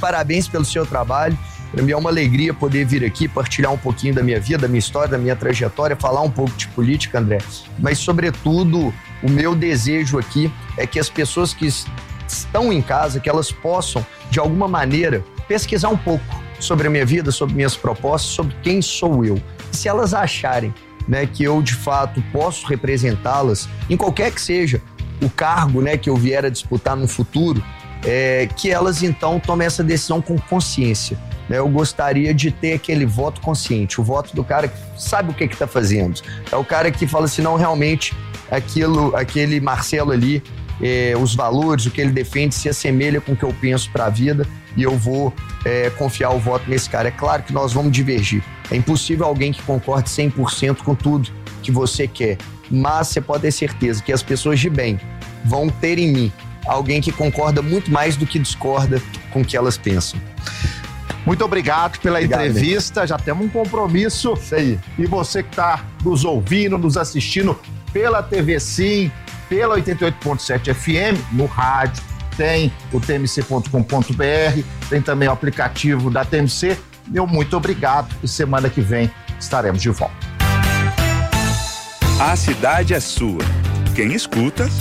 parabéns pelo seu trabalho. Para mim é uma alegria poder vir aqui, partilhar um pouquinho da minha vida, da minha história, da minha trajetória, falar um pouco de política, André. Mas, sobretudo, o meu desejo aqui é que as pessoas que estão em casa, que elas possam, de alguma maneira, pesquisar um pouco sobre a minha vida, sobre minhas propostas, sobre quem sou eu. E se elas acharem, né, que eu, de fato, posso representá-las, em qualquer que seja o cargo, né, que eu vier a disputar no futuro, que elas, então, tomem essa decisão com consciência. Eu gostaria de ter aquele voto consciente, o voto do cara que sabe o que está fazendo. É o cara que fala assim, não, realmente, aquele Marcelo ali, os valores, o que ele defende se assemelha com o que eu penso para a vida e eu vou confiar o voto nesse cara. É claro que nós vamos divergir. É impossível alguém que concorde 100% com tudo que você quer, mas você pode ter certeza que as pessoas de bem vão ter em mim alguém que concorda muito mais do que discorda com o que elas pensam. Muito obrigado pela entrevista, né? Já temos um compromisso. Isso aí. E você que está nos ouvindo, nos assistindo pela TV Sim, pela 88.7 FM, no rádio, tem o tmc.com.br, tem também o aplicativo da TMC. Meu muito obrigado e semana que vem estaremos de volta. A cidade é sua. Quem escuta,